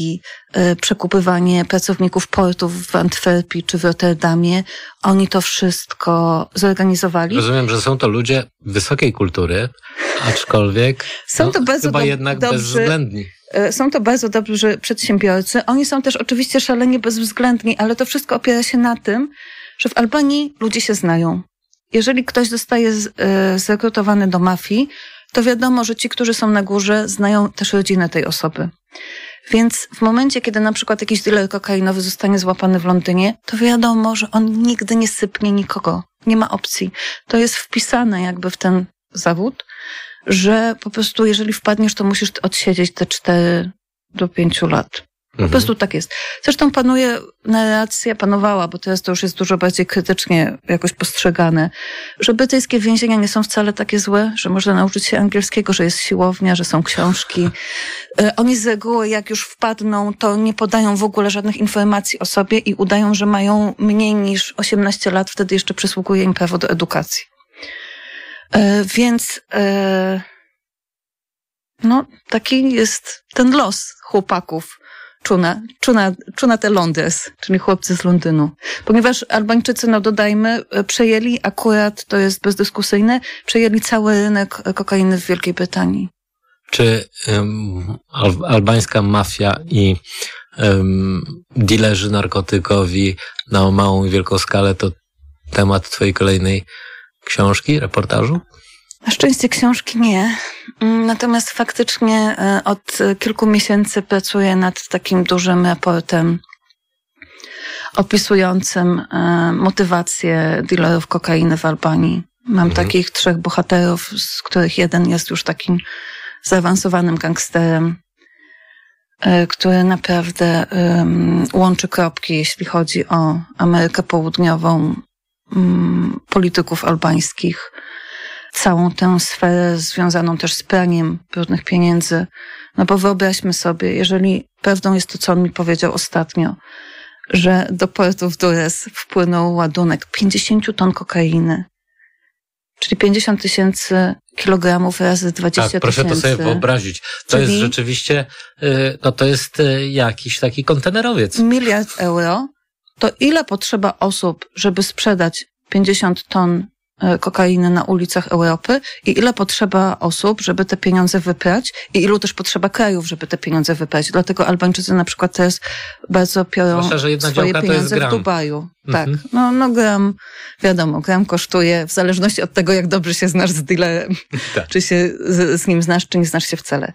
przekupywanie pracowników portów w Antwerpii czy w Rotterdamie. Oni to wszystko zorganizowali. Rozumiem, że są to ludzie wysokiej kultury, aczkolwiek są to bardzo chyba jednak bezwzględni. Są to bardzo dobrzy przedsiębiorcy. Oni są też oczywiście szalenie bezwzględni, ale to wszystko opiera się na tym, że w Albanii ludzie się znają. Jeżeli ktoś zostaje zrekrutowany do mafii, to wiadomo, że ci, którzy są na górze, znają też rodzinę tej osoby. Więc w momencie, kiedy na przykład jakiś dealer kokainowy zostanie złapany w Londynie, to wiadomo, że on nigdy nie sypnie nikogo. Nie ma opcji. To jest wpisane jakby w ten zawód, że po prostu jeżeli wpadniesz, to musisz odsiedzieć te 4 do 5 lat. Po prostu tak jest. Zresztą panowała, bo teraz to już jest dużo bardziej krytycznie jakoś postrzegane, że brytyjskie więzienia nie są wcale takie złe, że można nauczyć się angielskiego, że jest siłownia, że są książki. Oni z reguły, jak już wpadną, to nie podają w ogóle żadnych informacji o sobie i udają, że mają mniej niż 18 lat, wtedy jeszcze przysługuje im prawo do edukacji. Więc taki jest ten los chłopaków. Czuna te Londres, czyli chłopcy z Londynu. Ponieważ Albańczycy, dodajmy, przejęli akurat, to jest bezdyskusyjne, przejęli cały rynek kokainy w Wielkiej Brytanii. Czy albańska mafia i dilerzy narkotykowi na małą i wielką skalę to temat twojej kolejnej książki, reportażu? Na szczęście książki nie. Natomiast faktycznie od kilku miesięcy pracuję nad takim dużym raportem opisującym motywację dealerów kokainy w Albanii. Mam takich 3 bohaterów, z których jeden jest już takim zaawansowanym gangsterem, który naprawdę łączy kropki, jeśli chodzi o Amerykę Południową, polityków albańskich, całą tę sferę związaną też z praniem brudnych pieniędzy. Bo wyobraźmy sobie, jeżeli prawdą jest to, co on mi powiedział ostatnio, że do portu w Durres wpłynął ładunek 50 ton kokainy, czyli 50 000 kilogramów razy 20 000. Tak, proszę to sobie wyobrazić. To jest rzeczywiście, to jest jakiś taki kontenerowiec. 1 miliard euro. To ile potrzeba osób, żeby sprzedać 50 ton kokainy na ulicach Europy i ile potrzeba osób, żeby te pieniądze wyprać i ilu też potrzeba krajów, żeby te pieniądze wyprać. Dlatego Albańczycy na przykład teraz bardzo piorą swoje pieniądze w Dubaju. Tak. Gram, wiadomo, gram kosztuje w zależności od tego, jak dobrze się znasz z dealerem. Tak. Czy się z nim znasz, czy nie znasz się wcale.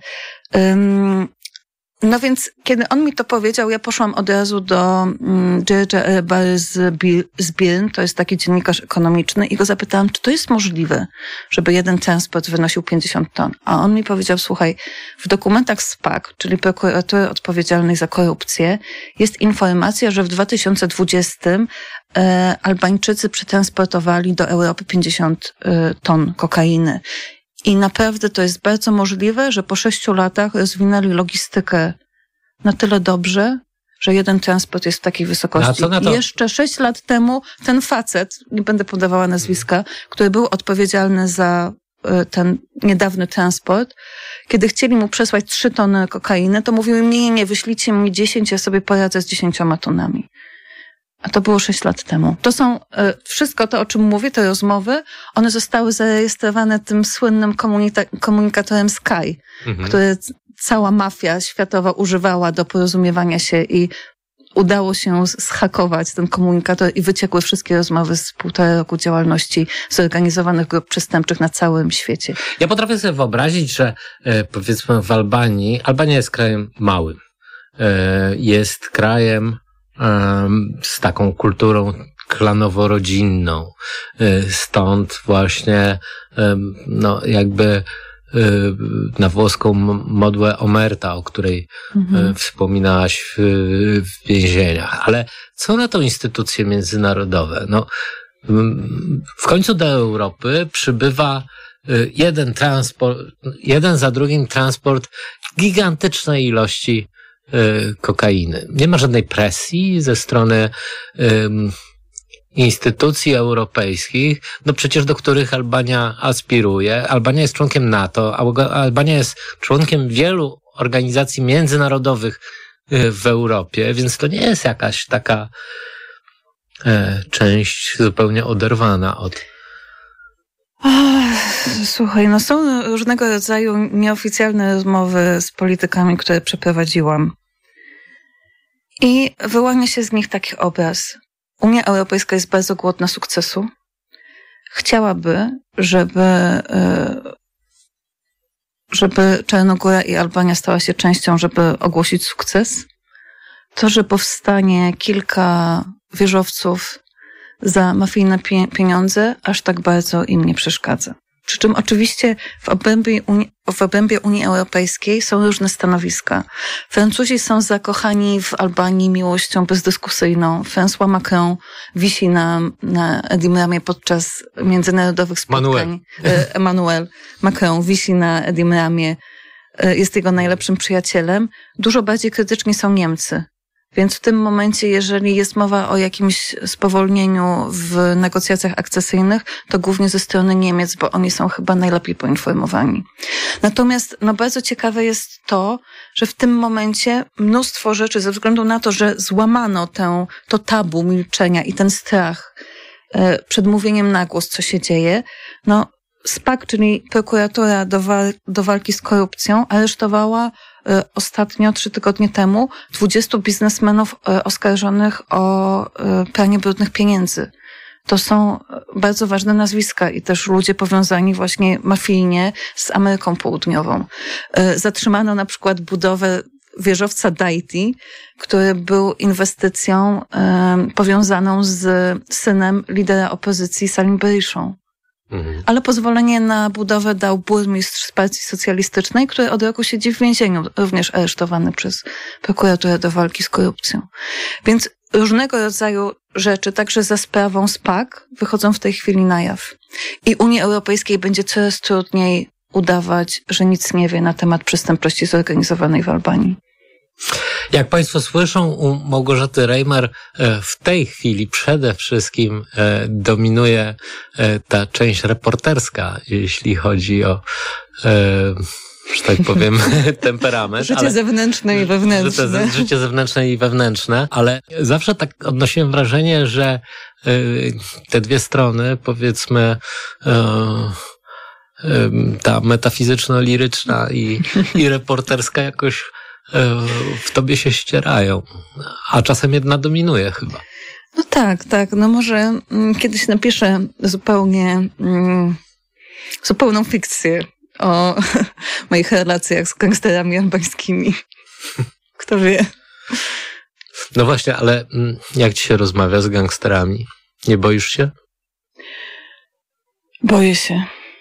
Więc kiedy on mi to powiedział, ja poszłam od razu do George'a Erbary z Birn, to jest taki dziennikarz ekonomiczny, i go zapytałam, czy to jest możliwe, żeby jeden transport wynosił 50 ton. A on mi powiedział, słuchaj, w dokumentach SPAC, czyli prokuratury odpowiedzialnej za korupcję, jest informacja, że w 2020 Albańczycy przetransportowali do Europy 50 ton kokainy. I naprawdę to jest bardzo możliwe, że po 6 latach rozwinęli logistykę na tyle dobrze, że jeden transport jest w takiej wysokości. I jeszcze 6 lat temu ten facet, nie będę podawała nazwiska, który był odpowiedzialny za ten niedawny transport, kiedy chcieli mu przesłać 3 tony kokainy, to mówił im, nie, wyślijcie mi 10, ja sobie poradzę z 10 tonami. A to było 6 lat temu. To są wszystko to, o czym mówię, te rozmowy, one zostały zarejestrowane tym słynnym komunikatorem Sky, który cała mafia światowa używała do porozumiewania się i udało się zhakować ten komunikator i wyciekły wszystkie rozmowy z 1,5 roku działalności zorganizowanych grup przestępczych na całym świecie. Ja potrafię sobie wyobrazić, że powiedzmy w Albanii, Albania jest krajem małym. Jest krajem z taką kulturą klanowo-rodzinną. Stąd właśnie na włoską modłę omerta, o której wspominałaś w więzieniach. Ale co na to instytucje międzynarodowe? W końcu do Europy przybywa jeden za drugim transport gigantycznej ilości kokainy. Nie ma żadnej presji ze strony instytucji europejskich, przecież do których Albania aspiruje. Albania jest członkiem NATO, Albania jest członkiem wielu organizacji międzynarodowych w Europie, więc to nie jest jakaś taka część zupełnie oderwana od... Słuchaj, no są różnego rodzaju nieoficjalne rozmowy z politykami, które przeprowadziłam. I wyłania się z nich taki obraz. Unia Europejska jest bardzo głodna sukcesu. Chciałaby, żeby Czarnogóra i Albania stała się częścią, żeby ogłosić sukces. To, że powstanie kilka wieżowców za mafijne pieniądze, aż tak bardzo im nie przeszkadza. Przy czym oczywiście w obrębie Unii Europejskiej są różne stanowiska. Francuzi są zakochani w Albanii miłością bezdyskusyjną. François Macron wisi na Edim Ramie podczas międzynarodowych spotkań. Emmanuel Macron wisi na Edim Ramie, jest jego najlepszym przyjacielem. Dużo bardziej krytyczni są Niemcy. Więc w tym momencie, jeżeli jest mowa o jakimś spowolnieniu w negocjacjach akcesyjnych, to głównie ze strony Niemiec, bo oni są chyba najlepiej poinformowani. Natomiast bardzo ciekawe jest to, że w tym momencie mnóstwo rzeczy, ze względu na to, że złamano to tabu milczenia i ten strach przed mówieniem na głos, co się dzieje, SPAK, czyli prokuratura do walki z korupcją, aresztowała ostatnio, 3 tygodnie temu, 20 biznesmenów oskarżonych o pranie brudnych pieniędzy. To są bardzo ważne nazwiska i też ludzie powiązani właśnie mafijnie z Ameryką Południową. Zatrzymano na przykład budowę wieżowca Daiti, który był inwestycją powiązaną z synem lidera opozycji Salim Berisha. Ale pozwolenie na budowę dał burmistrz z partii socjalistycznej, który od roku siedzi w więzieniu, również aresztowany przez prokuraturę do walki z korupcją. Więc różnego rodzaju rzeczy, także za sprawą SPAK, wychodzą w tej chwili na jaw. I Unii Europejskiej będzie coraz trudniej udawać, że nic nie wie na temat przestępczości zorganizowanej w Albanii. Jak Państwo słyszą, u Małgorzaty Reimer w tej chwili przede wszystkim dominuje ta część reporterska, jeśli chodzi o, że tak powiem, temperament. Życie zewnętrzne i wewnętrzne. Życie zewnętrzne i wewnętrzne, ale zawsze tak odnosiłem wrażenie, że te dwie strony, powiedzmy, ta metafizyczno-liryczna i reporterska jakoś w tobie się ścierają, a czasem jedna dominuje chyba. No tak. Może kiedyś napiszę zupełną fikcję o moich relacjach z gangsterami albańskimi. Kto wie. No właśnie, ale jak ci się rozmawia z gangsterami? Nie boisz się? Boję się.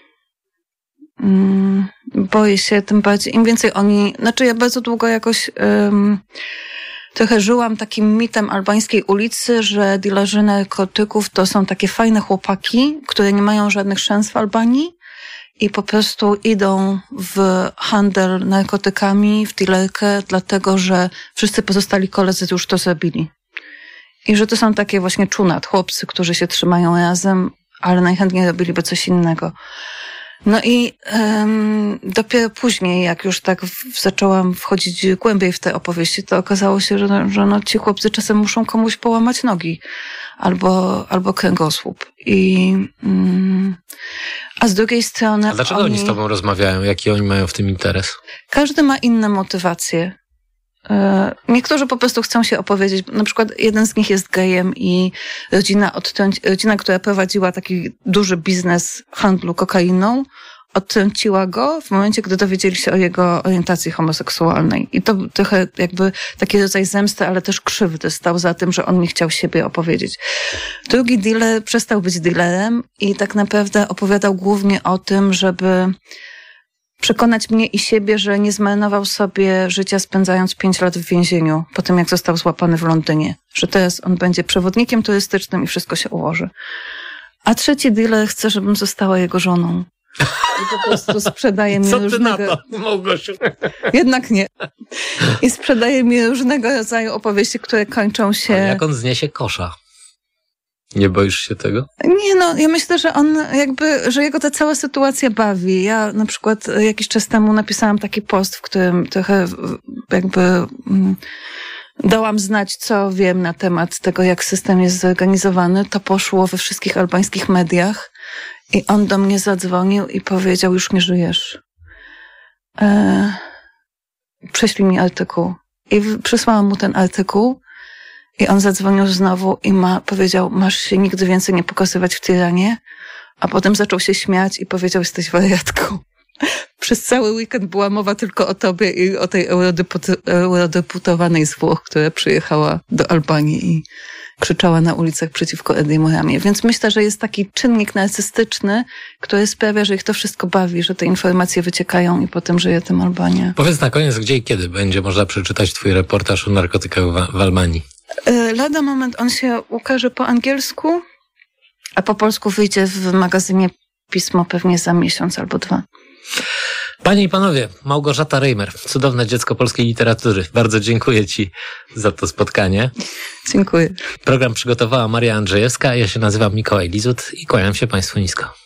Boję się, tym bardziej, im więcej ja bardzo długo jakoś trochę żyłam takim mitem albańskiej ulicy, że dilerzy narkotyków to są takie fajne chłopaki, które nie mają żadnych szans w Albanii i po prostu idą w handel narkotykami, w dilerkę, dlatego że wszyscy pozostali koledzy już to zrobili. I że to są takie właśnie czunat, chłopcy, którzy się trzymają razem, ale najchętniej robiliby coś innego. No i dopiero później, jak już tak zaczęłam wchodzić głębiej w te opowieści, to okazało się, że ci chłopcy czasem muszą komuś połamać nogi albo kręgosłup. A z drugiej strony... A dlaczego oni z tobą rozmawiają? Jaki oni mają w tym interes? Każdy ma inne motywacje. Niektórzy po prostu chcą się opowiedzieć. Na przykład jeden z nich jest gejem i rodzina, która prowadziła taki duży biznes handlu kokainą, odtrąciła go w momencie, gdy dowiedzieli się o jego orientacji homoseksualnej. I to trochę jakby taki rodzaj zemsty, ale też krzywdy stał za tym, że on nie chciał siebie opowiedzieć. Drugi dealer przestał być dealerem i tak naprawdę opowiadał głównie o tym, żeby przekonać mnie i siebie, że nie zmarnował sobie życia spędzając 5 lat w więzieniu po tym, jak został złapany w Londynie. Że teraz on będzie przewodnikiem turystycznym i wszystko się ułoży. A trzeci dealer chce, żebym została jego żoną. I po prostu sprzedaje mi różnego... Co ty na to, Małgosiu? Jednak nie. I sprzedaje mi różnego rodzaju opowieści, które kończą się... Ale jak on zniesie kosza? Nie boisz się tego? Nie, no, ja myślę, że on że jego ta cała sytuacja bawi. Ja na przykład jakiś czas temu napisałam taki post, w którym trochę dałam znać, co wiem na temat tego, jak system jest zorganizowany. To poszło we wszystkich albańskich mediach i on do mnie zadzwonił i powiedział, już nie żyjesz. Prześlij mi artykuł. I przysłałam mu ten artykuł i on zadzwonił znowu i powiedział, masz się nigdy więcej nie pokazywać w Tiranie, a potem zaczął się śmiać i powiedział, jesteś wariatką. Przez cały weekend była mowa tylko o tobie i o tej eurodeputowanej z Włoch, która przyjechała do Albanii i krzyczała na ulicach przeciwko Edi Moramie. Więc myślę, że jest taki czynnik narcystyczny, który sprawia, że ich to wszystko bawi, że te informacje wyciekają i potem żyje tym Albania. Powiedz na koniec, gdzie i kiedy będzie można przeczytać twój reportaż o narkotykach w Albanii? Lada moment on się ukaże po angielsku, a po polsku wyjdzie w magazynie Pismo pewnie za miesiąc albo 2. Panie i panowie, Małgorzata Reimer, cudowne dziecko polskiej literatury. Bardzo dziękuję ci za to spotkanie. Dziękuję. Program przygotowała Maria Andrzejewska, ja się nazywam Mikołaj Lizut i kłaniam się państwu nisko.